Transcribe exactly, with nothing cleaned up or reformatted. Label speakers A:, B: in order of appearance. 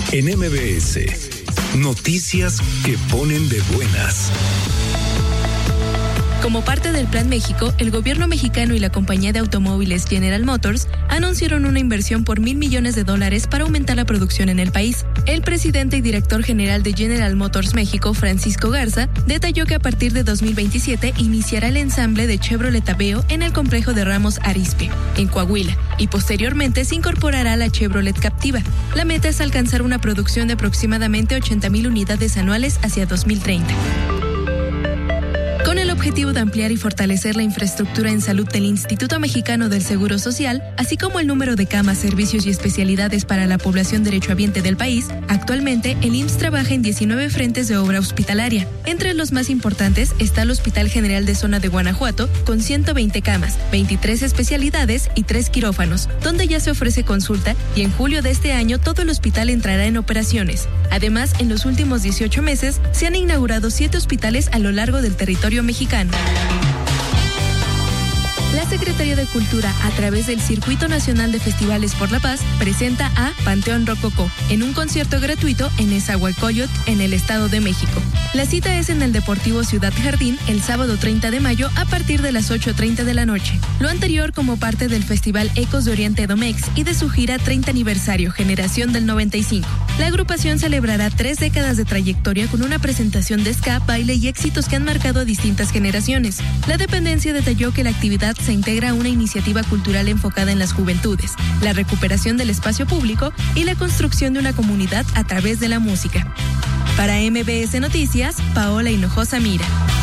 A: En M B S, noticias que ponen de buenas.
B: Como parte del Plan México, el gobierno mexicano y la compañía de automóviles General Motors anunciaron una inversión por mil millones de dólares para aumentar la producción en el país. El presidente y director general de General Motors México, Francisco Garza, detalló que a partir de dos mil veintisiete iniciará el ensamble de Chevrolet Aveo en el complejo de Ramos Arizpe, en Coahuila, y posteriormente se incorporará la Chevrolet Captiva. La meta es alcanzar una producción de aproximadamente ochenta mil unidades anuales hacia dos mil treinta. Con el objetivo de ampliar y fortalecer la infraestructura en salud del Instituto Mexicano del Seguro Social, así como el número de camas, servicios y especialidades para la población derechohabiente del país, actualmente el I M S S trabaja en diecinueve frentes de obra hospitalaria. Entre los más importantes está el Hospital General de Zona de Guanajuato, con ciento veinte camas, veintitrés especialidades y tres quirófanos, donde ya se ofrece consulta, y en julio de este año todo el hospital entrará en operaciones. Además, en los últimos dieciocho meses se han inaugurado siete hospitales a lo largo del territorio mexicano. La Secretaría de Cultura, a través del Circuito Nacional de Festivales por la Paz, presenta a Panteón Rococó en un concierto gratuito en Nezahualcóyotl, en el Estado de México. La cita es en el Deportivo Ciudad Jardín el sábado treinta de mayo a partir de las ocho treinta de la noche. Lo anterior como parte del Festival Ecos de Oriente Domex y de su gira treinta aniversario Generación del noventa y cinco. La agrupación celebrará tres décadas de trayectoria con una presentación de ska, baile y éxitos que han marcado a distintas generaciones. La dependencia detalló que la actividad se integra a una iniciativa cultural enfocada en las juventudes, la recuperación del espacio público y la construcción de una comunidad a través de la música. Para M B S Noticias, Paola Hinojosa Mira.